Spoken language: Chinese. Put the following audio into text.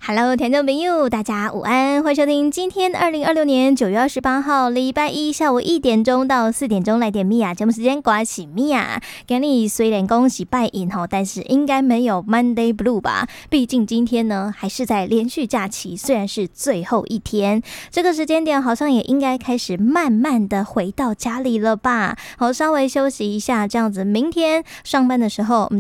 Hello， 听众朋友，大家午安，欢迎收听今天2026年9月28号礼拜一下午1点钟到4点钟来点米娅节目时间，刮起米娅。今天虽然恭喜拜银吼，但是应该没有 Monday Blue 吧？毕竟今天呢还是在连续假期，虽然是最后一天，这个时间点好像也应该开始慢慢的回到家里了吧？好，稍微休息一下，这样子明天上班的时候，